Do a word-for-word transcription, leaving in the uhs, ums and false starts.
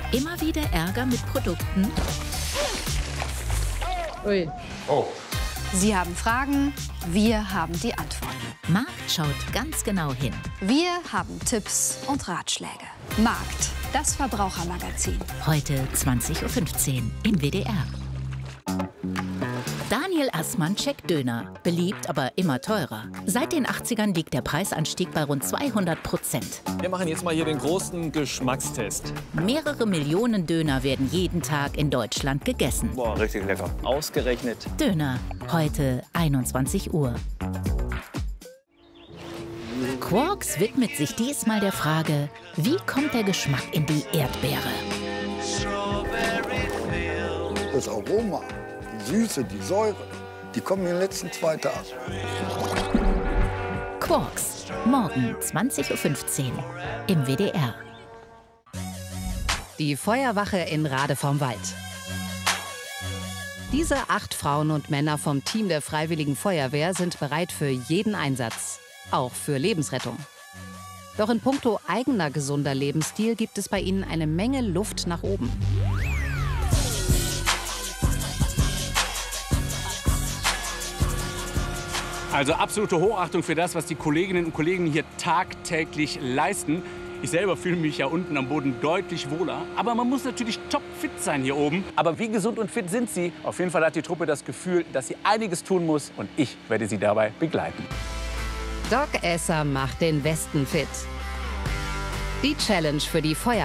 Immer wieder Ärger mit Produkten? Ui. Oh. Sie haben Fragen, wir haben die Antworten. Markt schaut ganz genau hin. Wir haben Tipps und Ratschläge. Markt, das Verbrauchermagazin. Heute zwanzig Uhr fünfzehn im W D R. Daniel Assmann checkt Döner. Beliebt, aber immer teurer. Seit den achtzigern liegt der Preisanstieg bei rund zweihundert Prozent. Wir machen jetzt mal hier den großen Geschmackstest. Mehrere Millionen Döner werden jeden Tag in Deutschland gegessen. Boah, richtig lecker. Ausgerechnet. Döner, heute einundzwanzig Uhr. Quarks widmet sich diesmal der Frage, wie kommt der Geschmack in die Erdbeere? Das Aroma, die Süße, die Säure, die kommen in den letzten zwei Tagen. Quarks, morgen zwanzig Uhr fünfzehn im W D R. Die Feuerwache in Rade vom Wald. Diese acht Frauen und Männer vom Team der Freiwilligen Feuerwehr sind bereit für jeden Einsatz, auch für Lebensrettung. Doch in puncto eigener gesunder Lebensstil gibt es bei ihnen eine Menge Luft nach oben. Also absolute Hochachtung für das, was die Kolleginnen und Kollegen hier tagtäglich leisten. Ich selber fühle mich ja unten am Boden deutlich wohler. Aber man muss natürlich topfit sein hier oben. Aber wie gesund und fit sind sie? Auf jeden Fall hat die Truppe das Gefühl, dass sie einiges tun muss. Und ich werde sie dabei begleiten. Doc Esser macht den Westen fit. Die Challenge für die Feuerwehr.